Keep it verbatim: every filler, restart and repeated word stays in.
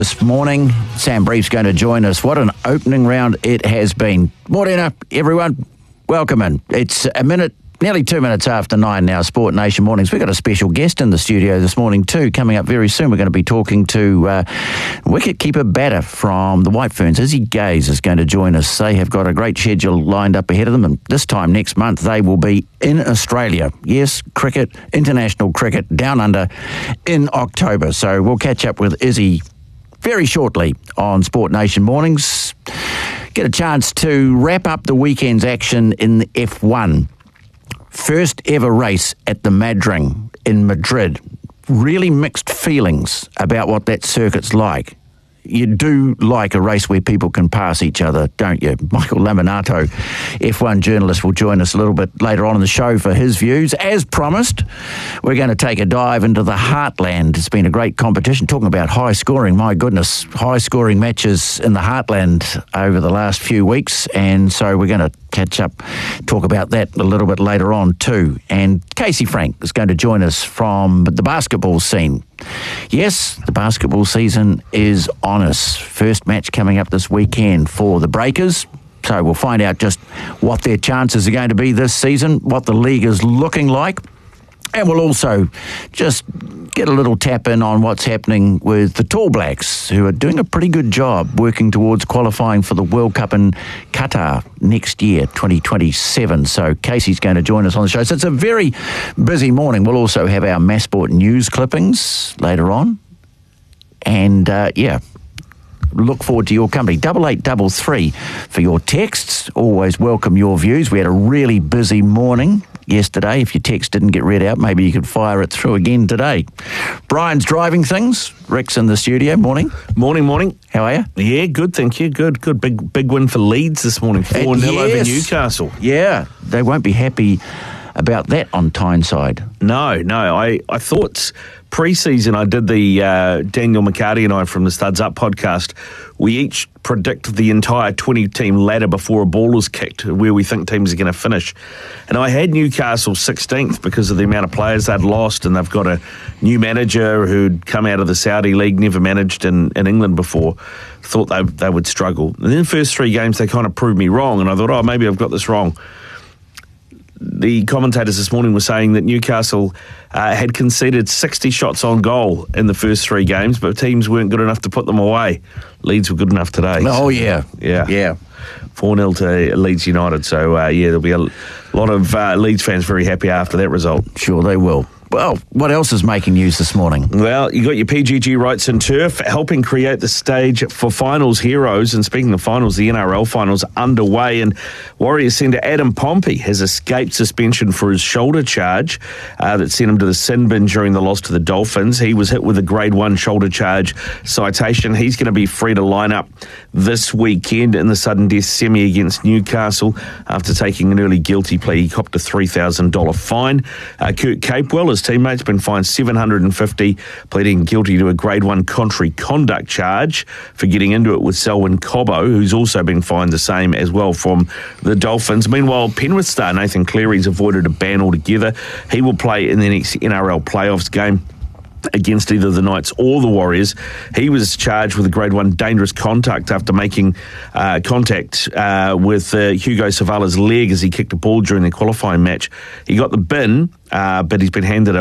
This morning, Sam Brief's going to join us. What an opening round it has been. Morena, everyone, welcome in. It's a minute, nearly two minutes after nine now, Sport Nation Mornings. We've got a special guest in the studio this morning too, coming up very soon. We're going to be talking to uh, wicketkeeper batter from the White Ferns. Izzy Gaze is going to join us. They have got a great schedule lined up ahead of them, and this time next month they will be in Australia. Yes, cricket, international cricket, down under in October. So we'll catch up with Izzy very shortly on Sport Nation Mornings. Get a chance to wrap up the weekend's action in the F one. First ever race at the Madring in Madrid. Really mixed feelings about what that circuit's like. You do like a race where people can pass each other, don't you? Michael Laminato, F one journalist, will join us a little bit later on in the show for his views. As promised, we're going to take a dive into the Heartland. It's been a great competition. Talking about high scoring, my goodness, high scoring matches in the Heartland over the last few weeks. And so we're going to catch up, talk about that a little bit later on too. And Casey Frank is going to join us from the basketball scene. Yes, the basketball season is on us. First match coming up this weekend for the Breakers. So we'll find out just what their chances are going to be this season, what the league is looking like. And we'll also just get a little tap in on what's happening with the Tall Blacks, who are doing a pretty good job working towards qualifying for the World Cup in Qatar next year, twenty twenty-seven. So Casey's going to join us on the show. So it's a very busy morning. We'll also have our Massport news clippings later on. And, uh, yeah, look forward to your company. Double eight double three for your texts. Always welcome your views. We had a really busy morning yesterday. If your text didn't get read out, maybe you could fire it through again today. Brian's driving things. Rick's in the studio. Morning. Morning, morning. How are you? Yeah, good, thank you. Good, good. Big big win for Leeds this morning. four nil yes. over Newcastle. Yeah, they won't be happy about that on Tyneside. No, no. I, I thought pre-season I did the uh, Daniel McCarty and I from the Studs Up podcast. We each predict the entire twenty-team ladder before a ball is kicked, where we think teams are going to finish. And I had Newcastle sixteenth because of the amount of players they'd lost, and they've got a new manager who'd come out of the Saudi League, never managed in, in England before. Thought they, they would struggle. And then the first three games, they kind of proved me wrong, and I thought, oh, maybe I've got this wrong. The commentators this morning were saying that Newcastle uh, had conceded sixty shots on goal in the first three games, but teams weren't good enough to put them away. Leeds were good enough today. Oh, so, yeah. Yeah. Yeah. four nil to Leeds United. So, uh, yeah, there'll be a lot of uh, Leeds fans very happy after that result. Sure they will. Well, what else is making news this morning? Well, you got your P G G Rights and Turf helping create the stage for finals heroes. And speaking of finals, the N R L finals underway. And Warriors centre Adam Pompey has escaped suspension for his shoulder charge uh, that sent him to the sin bin during the loss to the Dolphins. He was hit with a grade one shoulder charge citation. He's going to be free to line up this weekend in the sudden death semi against Newcastle after taking an early guilty plea. He copped a three thousand dollars fine. Uh, Kurt Capewell is teammates been fined seven hundred fifty dollars, pleading guilty to a grade one contrary conduct charge for getting into it with Selwyn Cobbo, who's also been fined the same as well from the Dolphins. Meanwhile, Penrith star Nathan Cleary's avoided a ban altogether. He will play in the next N R L playoffs game against either the Knights or the Warriors. He was charged with a grade one dangerous contact after making uh, contact uh, with uh, Hugo Savala's leg as he kicked a ball during the qualifying match. He got the bin, uh, but he's been handed a